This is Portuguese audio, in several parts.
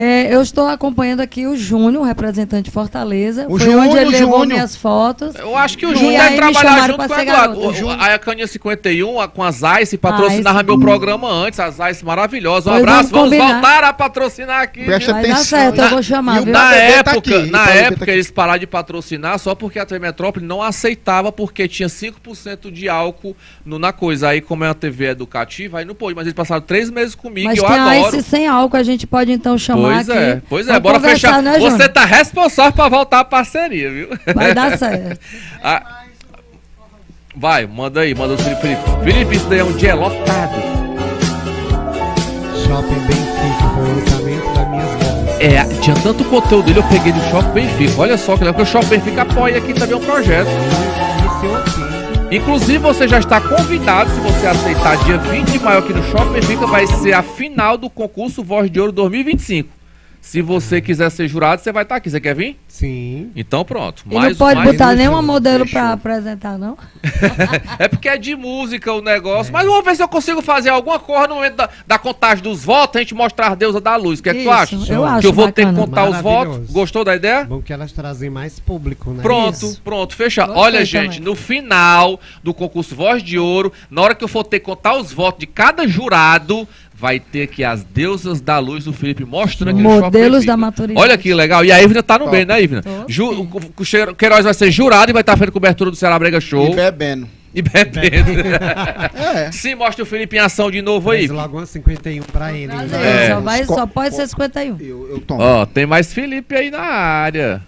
Eu estou acompanhando aqui o Júnior, representante de Fortaleza. O Foi Júnior, onde ele levou Júnior. minhas fotos. Eu acho que o E Júnior aí deve me trabalhar chamaram junto pra com o ser Eduardo. garota. A Caninha 51, com a Zayce, patrocinaram Zayce. meu programa antes. A Zayce maravilhosa. Um Pois abraço. vamos Vamos combinar. voltar a patrocinar aqui. Presta Vai dar atenção. certo, eu vou chamar, E o viu? Na BBB tá época, aqui, o na BBB época tá aqui. eles pararam de patrocinar só porque a TV Metrópole não aceitava, porque tinha 5% de álcool na coisa. Aí, como é uma TV educativa, aí não pôde. Mas eles passaram 3 meses comigo, Mas eu tem a adoro. Ice sem álcool, a gente pode então chamar aqui. Pois é, Vamos bora conversar, fechar. né, Você Júnior? tá responsável pra voltar a parceria, viu? Vai dar certo. Ah, vai, manda aí, manda o Felipe. Felipe, isso daí é um dia lotado. Shopping Benfica foi o lançamento das minhas mãos. Tinha tanto conteúdo dele, eu peguei do Shopping Benfica. Olha só, que legal, porque o Shopping Benfica apoia aqui também um projeto. Iniciou aqui. Inclusive, você já está convidado, se você aceitar, dia 20 de maio aqui no Shopping Benfica, vai ser a final do concurso Voz de Ouro 2025. Se você quiser ser jurado, você vai estar aqui. Você quer vir? Sim. Então pronto. E não pode botar fechou, nenhuma modelo fechou. pra apresentar, não? É porque é de música o negócio. Mas vamos ver se eu consigo fazer alguma coisa no momento da contagem dos votos, a gente mostrar a deusa da luz. O que é que tu Isso, acha? eu acho Que eu vou ter que bacana. contar os Maravilhoso. votos. Gostou da ideia? Bom que elas trazem mais público, né? Pronto, Isso. pronto, fechado. Gostei Olha, gente, também. no final do concurso Voz de Ouro, na hora que eu for ter que contar os votos de cada jurado, vai ter aqui as deusas da luz do Felipe mostrando aqui no Shopping Modelos Benfica. da maturidade. Olha que legal. E a Ivna tá no Top. bem, né, Ivna? Tô, O Queiroz vai ser jurado e vai estar fazendo cobertura do Ceará Brega Show. E bebendo. E bebendo. É. Sim, mostra o Felipe em ação de novo aí. Mas logo uma 51 pra ele. Prazer, né? só pode ser 51. Eu tomo. Ó, tem mais Felipe aí na área.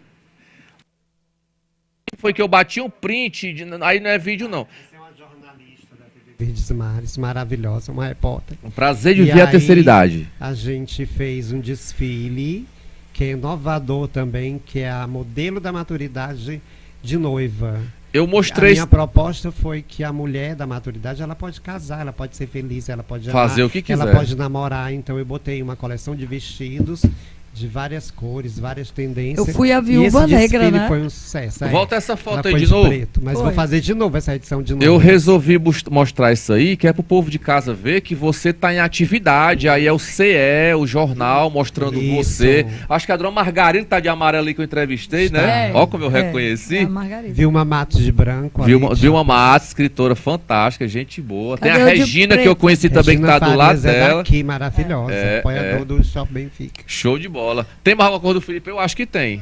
Foi que eu bati um print, aí não é vídeo não. Essa é uma jornalista da TV Verdes Mares, maravilhosa, uma repórter. Um prazer de E ver a aí, terceira idade. A gente fez um desfile que é inovador também, que é a modelo da maturidade de noiva. Eu A mostrei minha proposta foi que a mulher da maturidade, ela pode casar, ela pode ser feliz, ela pode Fazer amar, o que quiser. ela pode namorar. Então eu botei uma coleção de vestidos de várias cores, várias tendências. Eu fui a E Viúva esse Negra, desfile né? foi um sucesso. Volta essa Ela foto foi aí de novo. preto, mas Foi. vou fazer de novo essa edição de novo. Eu resolvi mostrar isso aí, que é pro povo de casa ver que você tá em atividade. Aí é o CE, o jornal, mostrando Isso. você. Acho que a dona Margarida tá de amarelo ali que eu entrevistei, né? Ó como eu reconheci. É a Margarida. Vilma Matos de branco. Vilma Matos, escritora fantástica, gente boa. Tem Cadê a o de Regina, que preto? eu conheci também, que tá do lado dela. Aqui, maravilhosa, É, apoiador é. do Shopping Benfica. Show de bola. Tem mais alguma coisa do Felipe? Eu acho que tem.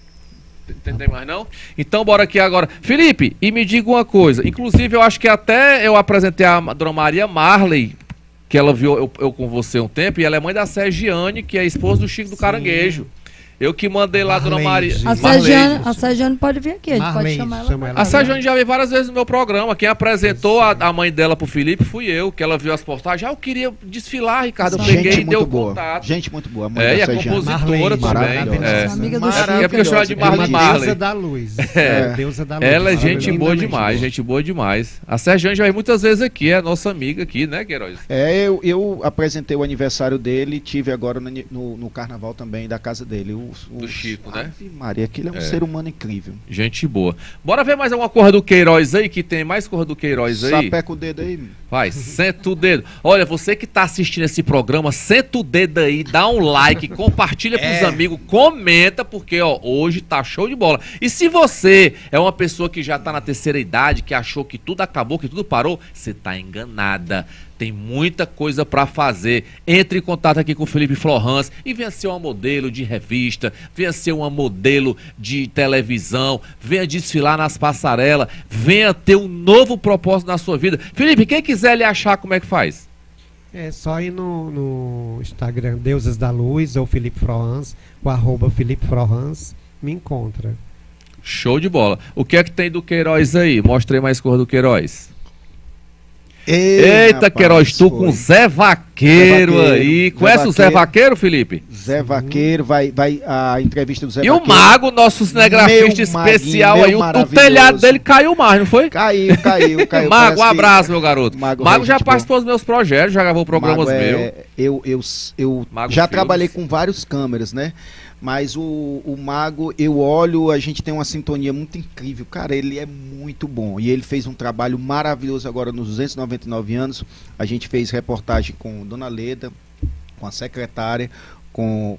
Tem mais não? Então bora aqui agora. Felipe, e me diga uma coisa. Inclusive, eu acho que até eu apresentei a dona Maria Marley, que ela viu eu com você um tempo, e ela é mãe da Sergiane, que é a esposa do Chico do Caranguejo. Eu que mandei lá a dona Maria. Marleide. A Sergiane pode vir aqui, a gente pode Marleide, chamar ela. chama ela. A Sergiane já veio várias vezes no meu programa. Quem apresentou a mãe dela pro Felipe fui eu, que ela viu as postagens. Eu queria desfilar, Ricardo. Eu peguei Gente e deu muito boa. contato. Gente muito boa. A mãe É, da e a Sergiane. compositora também. maravilhosa. É. Amiga do Maravilhosa. É porque eu chamo de É uma Marley Marley. deusa da luz. É. Deusa da luz. Ela é gente boa Lindamente demais, gente boa demais. A Sergiane já veio muitas vezes aqui, é nossa amiga aqui, né, Queiroz? Eu apresentei o aniversário dele e tive agora no carnaval também da casa dele. Do Chico, né? Ave Maria, aquele é um ser humano incrível. Gente boa. Bora ver mais alguma coisa do Queiroz aí, que tem mais coisa do Queiroz aí? Sapeca o dedo aí. Vai, senta o dedo. Olha, você que tá assistindo esse programa, senta o dedo aí, dá um like, compartilha pros amigos, comenta, porque ó, hoje tá show de bola. E se você é uma pessoa que já tá na terceira idade, que achou que tudo acabou, que tudo parou, você tá enganada. Tem muita coisa pra fazer. Entre em contato aqui com o Felipe Florans e venha ser uma modelo de revista, venha ser uma modelo de televisão, venha desfilar nas passarelas, venha ter um novo propósito na sua vida. Felipe, quem quiser lhe achar, como é que faz? É só ir no Instagram Deusas da Luz ou Felipe Florans, o @Felipe Florans, me encontra. Show de bola. O que é que tem do Queiroz aí? Mostra aí mais cor do Queiroz. Eita, rapaz, Queiroz, tu foi. com Zé Vaqueiro, Zé Vaqueiro, aí. Zé Conhece o Zé Vaqueiro. Vaqueiro, Felipe? Zé Vaqueiro, vai a entrevista do Zé E Vaqueiro. o Mago, nosso cinegrafista Meu especial maguinho, aí, meu o maravilhoso. telhado dele caiu mais, não foi? Caiu. Mago, um Parece que- abraço, meu garoto. Mago, Mago já gente participou dos meus projetos, já gravou programas Mago meus. Eu Mago já Filmes. trabalhei com vários câmeras, né? Mas o Mago, eu olho, a gente tem uma sintonia muito incrível. Cara, ele é muito bom. E ele fez um trabalho maravilhoso agora nos 299 anos. A gente fez reportagem com Dona Leda, com a secretária, com